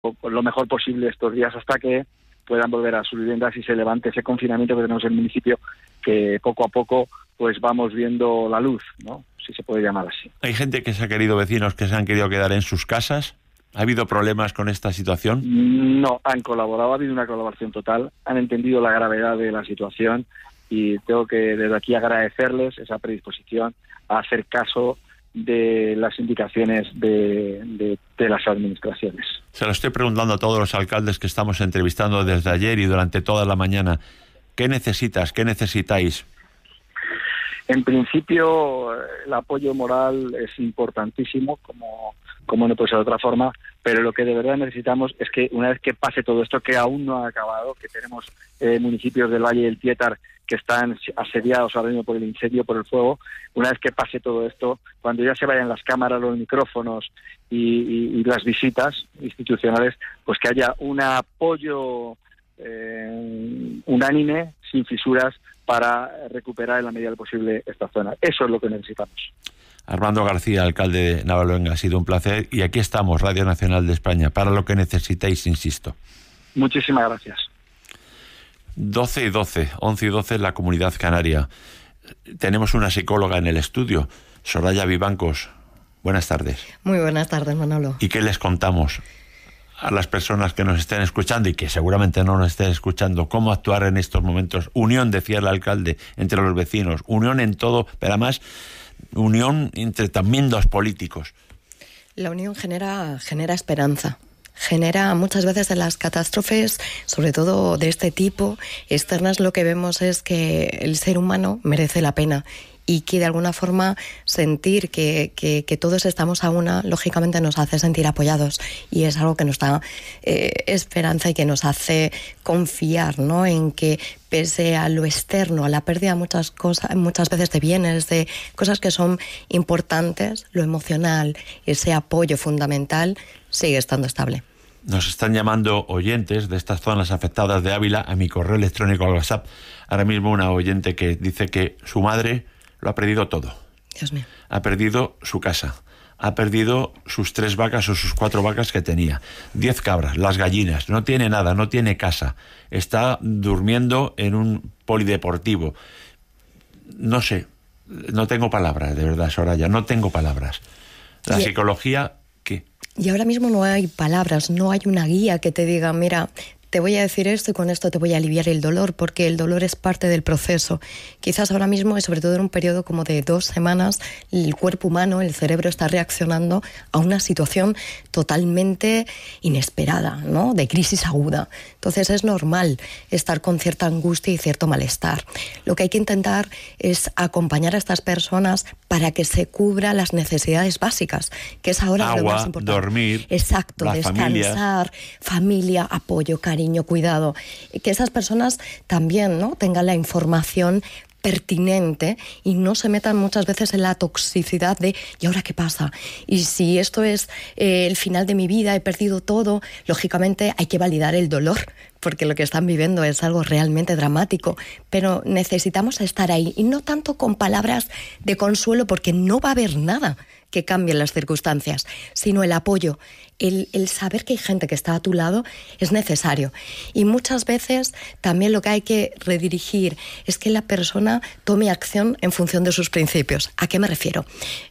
lo mejor posible estos días hasta que puedan volver a sus viviendas y se levante ese confinamiento que tenemos en el municipio, que poco a poco pues vamos viendo la luz, ¿no? Si se puede llamar así. ¿Hay gente que se ha querido, vecinos que se han querido quedar en sus casas? ¿Ha habido problemas con esta situación? No, han colaborado, ha habido una colaboración total, han entendido la gravedad de la situación y tengo que desde aquí agradecerles esa predisposición a hacer caso de las indicaciones de las administraciones. Se lo estoy preguntando a todos los alcaldes que estamos entrevistando desde ayer y durante toda la mañana. ¿Qué necesitas? ¿Qué necesitáis? En principio, el apoyo moral es importantísimo, como no puede ser de otra forma, pero lo que de verdad necesitamos es que una vez que pase todo esto, que aún no ha acabado, que tenemos municipios del Valle del Piétar que están asediados ahora mismo por el incendio, por el fuego, una vez que pase todo esto, cuando ya se vayan las cámaras, los micrófonos y las visitas institucionales, pues que haya un apoyo unánime, sin fisuras, para recuperar en la medida de lo posible esta zona. Eso es lo que necesitamos. Armando García, alcalde de Navaluenga, ha sido un placer y aquí estamos, Radio Nacional de España, para lo que necesitéis, insisto. Muchísimas gracias. 12 y 12, 11 y 12 en la Comunidad Canaria. Tenemos una psicóloga en el estudio, Soraya Vivancos. Buenas tardes. Muy buenas tardes, Manolo. ¿Y qué les contamos a las personas que nos estén escuchando y que seguramente no nos estén escuchando? ¿Cómo actuar en estos momentos? Unión, decía el alcalde, entre los vecinos. Unión en todo, pero además unión entre también los políticos. La unión genera esperanza. Genera muchas veces en las catástrofes, sobre todo de este tipo, externas, lo que vemos es que el ser humano merece la pena y que de alguna forma sentir que todos estamos a una, lógicamente nos hace sentir apoyados y es algo que nos da esperanza y que nos hace confiar, ¿no?, en que pese a lo externo, a la pérdida de muchas veces de bienes, de cosas que son importantes, lo emocional, ese apoyo fundamental sigue estando estable. Nos están llamando oyentes de estas zonas afectadas de Ávila a mi correo electrónico al WhatsApp. Ahora mismo una oyente que dice que su madre lo ha perdido todo. Dios mío. Ha perdido su casa, ha perdido sus 3 vacas o sus 4 vacas que tenía, 10 cabras, las gallinas, no tiene nada, no tiene casa, está durmiendo en un polideportivo. No sé, no tengo palabras, de verdad, Soraya, no tengo palabras. La psicología, ¿qué? Y ahora mismo no hay palabras, no hay una guía que te diga, mira, te voy a decir esto y con esto te voy a aliviar el dolor, porque el dolor es parte del proceso. Quizás ahora mismo, y sobre todo en un periodo como de 2 semanas, el cuerpo humano, el cerebro está reaccionando a una situación totalmente inesperada, ¿no?, de crisis aguda. Entonces es normal estar con cierta angustia y cierto malestar. Lo que hay que intentar es acompañar a estas personas para que se cubra las necesidades básicas, que es ahora lo más importante. Dormir, exacto, descansar, familia, apoyo, cariño, cuidado, que esas personas también, ¿no?, tengan la información pertinente y no se metan muchas veces en la toxicidad de ¿y ahora qué pasa? Y si esto es el final de mi vida, he perdido todo, lógicamente hay que validar el dolor, porque lo que están viviendo es algo realmente dramático, pero necesitamos estar ahí, y no tanto con palabras de consuelo, porque no va a haber nada que cambie las circunstancias, sino el apoyo, el saber que hay gente que está a tu lado es necesario. Y muchas veces también lo que hay que redirigir es que la persona tome acción en función de sus principios. ¿A qué me refiero?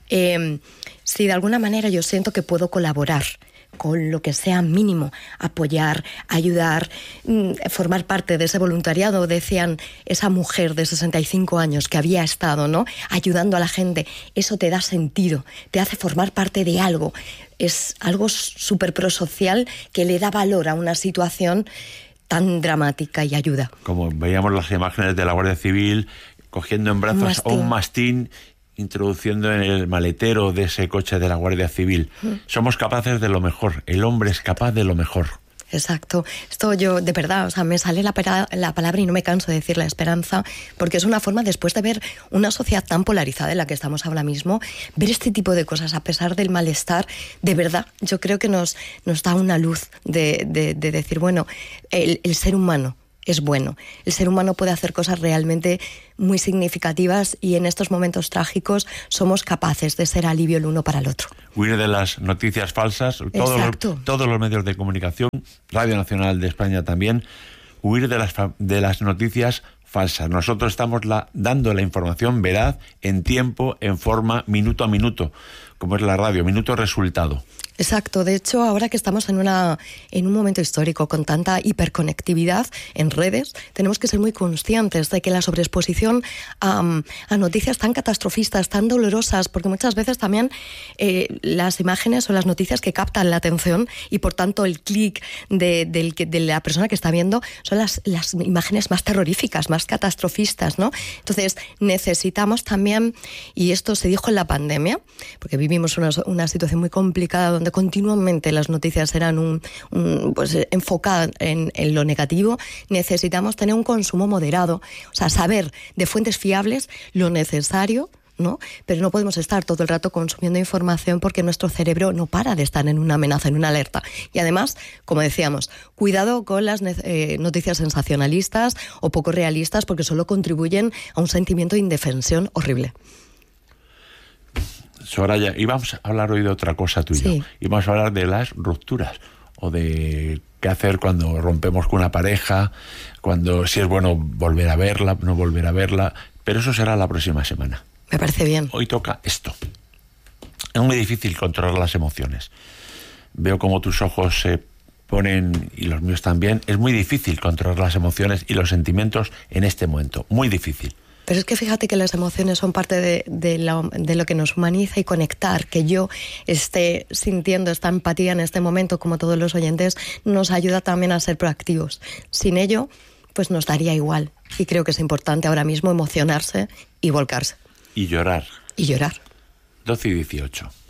Si de alguna manera yo siento que puedo colaborar con lo que sea mínimo, apoyar, ayudar, formar parte de ese voluntariado, decían esa mujer de 65 años que había estado, ¿no?, ayudando a la gente, eso te da sentido, te hace formar parte de algo, es algo súper prosocial que le da valor a una situación tan dramática y ayuda. Como veíamos las imágenes de la Guardia Civil cogiendo en brazos a un mastín, introduciendo en el maletero de ese coche de la Guardia Civil. Somos capaces de lo mejor, el hombre es capaz de lo mejor. Exacto. Esto yo, de verdad, o sea, me sale la palabra y no me canso de decir la esperanza, porque es una forma, después de ver una sociedad tan polarizada en la que estamos ahora mismo, ver este tipo de cosas a pesar del malestar, de verdad, yo creo que nos da una luz de decir, bueno, el ser humano es bueno. El ser humano puede hacer cosas realmente muy significativas y en estos momentos trágicos somos capaces de ser alivio el uno para el otro. Huir de las noticias falsas, todos los medios de comunicación, Radio Nacional de España también, huir de las noticias falsas. Nosotros estamos dando la información veraz, en tiempo, en forma, minuto a minuto, como es la radio, minuto resultado. Exacto. De hecho, ahora que estamos en un momento histórico con tanta hiperconectividad en redes, tenemos que ser muy conscientes de que la sobreexposición a noticias tan catastrofistas, tan dolorosas, porque muchas veces también las imágenes o las noticias que captan la atención y por tanto el clic de la persona que está viendo son las imágenes más terroríficas, más catastrofistas, ¿no? Entonces necesitamos también, y esto se dijo en la pandemia, porque vivimos una situación muy complicada donde continuamente las noticias eran pues enfocadas en lo negativo, necesitamos tener un consumo moderado, o sea, saber de fuentes fiables lo necesario, ¿no? Pero no podemos estar todo el rato consumiendo información porque nuestro cerebro no para de estar en una amenaza, en una alerta. Y además, como decíamos, cuidado con las noticias sensacionalistas o poco realistas porque solo contribuyen a un sentimiento de indefensión horrible. Soraya, íbamos a hablar hoy de otra cosa tú y yo. Íbamos a hablar de las rupturas o de qué hacer cuando rompemos con una pareja, si es bueno volver a verla, no volver a verla, pero eso será la próxima semana. Me parece bien. Hoy toca esto. Es muy difícil controlar las emociones. Veo como tus ojos se ponen, y los míos también, es muy difícil controlar las emociones y los sentimientos en este momento. Muy difícil. Pero es que fíjate que las emociones son parte de lo que nos humaniza y conectar, que yo esté sintiendo esta empatía en este momento, como todos los oyentes, nos ayuda también a ser proactivos. Sin ello, pues nos daría igual. Y creo que es importante ahora mismo emocionarse y volcarse. Y llorar. Y llorar. 12:18.